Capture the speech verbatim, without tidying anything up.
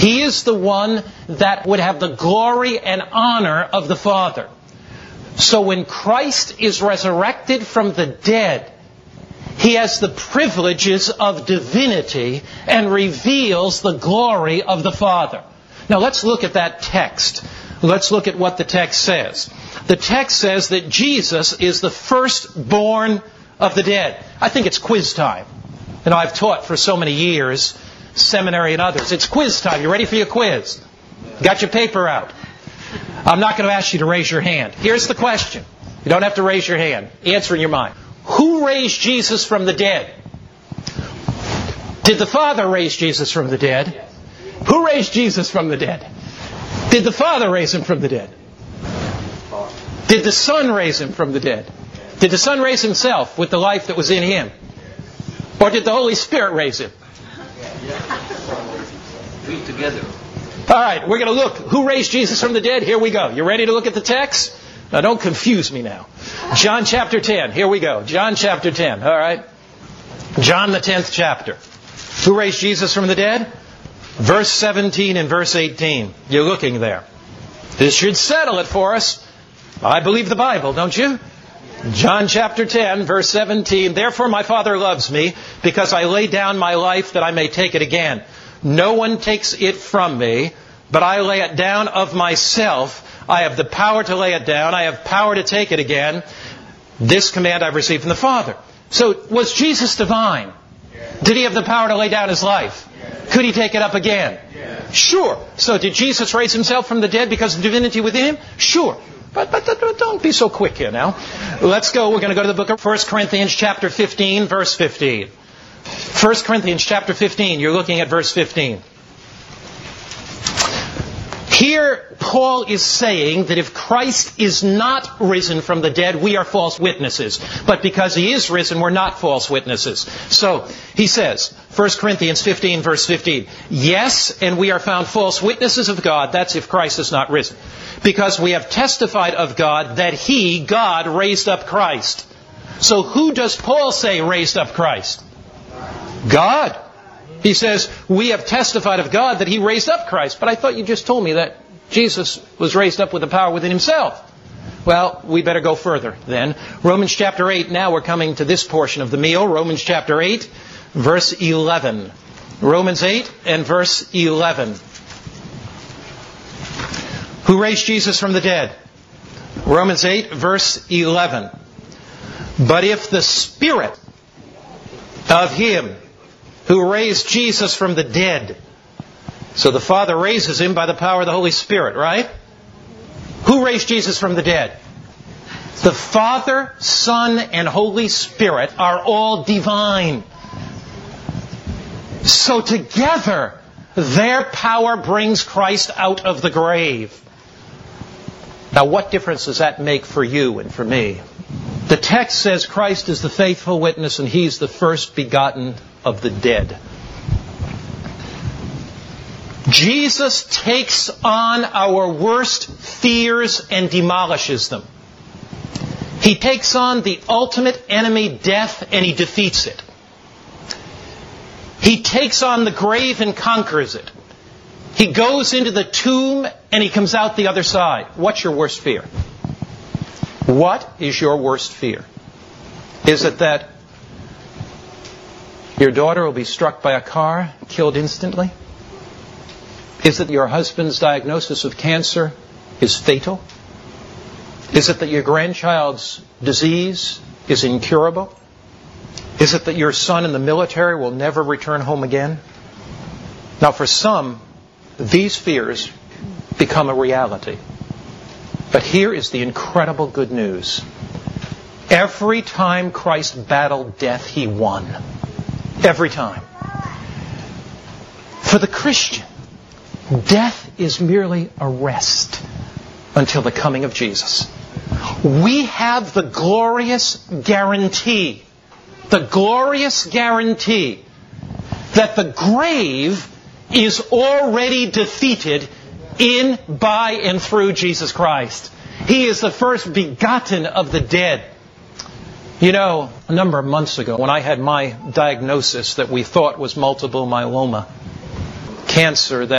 He is the one that would have the glory and honor of the Father. So when Christ is resurrected from the dead, He has the privileges of divinity and reveals the glory of the Father. Now let's look at that text. Let's look at what the text says. The text says that Jesus is the firstborn of the dead. I think it's quiz time. You know, I've taught for so many years, seminary and others. It's quiz time. You ready for your quiz? Got your paper out? I'm not going to ask you to raise your hand. Here's the question. You don't have to raise your hand. Answer in your mind. Who raised Jesus from the dead? Did the Father raise Jesus from the dead? Who raised Jesus from the dead? Did the Father raise Him from the dead? Did the Son raise Him from the dead? Did the Son raise Himself with the life that was in Him? Or did the Holy Spirit raise Him? Three together. All right, we're going to look. Who raised Jesus from the dead? Here we go. You ready to look at the text? Now, don't confuse me now. John chapter ten. Here we go. John chapter ten. All right. John the tenth chapter. Who raised Jesus from the dead? Verse seventeen and verse eighteen. You're looking there. This should settle it for us. I believe the Bible, don't you? John chapter ten, verse seventeen. Therefore my Father loves me, because I lay down my life that I may take it again. No one takes it from me, but I lay it down of myself. I have the power to lay it down. I have power to take it again. This command I've received from the Father. So, was Jesus divine? Did He have the power to lay down His life? Could He take it up again? Sure. So, did Jesus raise Himself from the dead because of divinity within Him? Sure. But, but, but don't be so quick here now. Let's go. We're going to go to the book of First Corinthians chapter fifteen, verse fifteen. First Corinthians chapter fifteen. You're looking at verse fifteen. Here, Paul is saying that if Christ is not risen from the dead, we are false witnesses. But because He is risen, we're not false witnesses. So, he says, First Corinthians fifteen, verse fifteen, yes, and we are found false witnesses of God. That's if Christ is not risen. Because we have testified of God that He, God, raised up Christ. So who does Paul say raised up Christ? God. He says, we have testified of God that He raised up Christ. But I thought you just told me that Jesus was raised up with the power within Himself. Well, we better go further then. Romans chapter eight, now we're coming to this portion of the meal. Romans chapter eight, verse eleven. Romans eight and verse eleven. Who raised Jesus from the dead? Romans eight, verse eleven. But if the Spirit of Him who raised Jesus from the dead. So the Father raises Him by the power of the Holy Spirit, right? Who raised Jesus from the dead? The Father, Son, and Holy Spirit are all divine. So together, their power brings Christ out of the grave. Now what difference does that make for you and for me? The text says Christ is the faithful witness and He's the first begotten of the dead. Jesus takes on our worst fears and demolishes them. He takes on the ultimate enemy, death, and He defeats it. He takes on the grave and conquers it. He goes into the tomb and He comes out the other side. What's your worst fear? What is your worst fear? Is it that your daughter will be struck by a car, killed instantly? Is it your husband's diagnosis of cancer is fatal? Is it that your grandchild's disease is incurable? Is it that your son in the military will never return home again? Now, for some, these fears become a reality. But here is the incredible good news. Every time Christ battled death, He won. Every time. For the Christian, death is merely a rest until the coming of Jesus. We have the glorious guarantee, the glorious guarantee that the grave is already defeated in, by, and through Jesus Christ. He is the first begotten of the dead. You know, a number of months ago, when I had my diagnosis that we thought was multiple myeloma, cancer that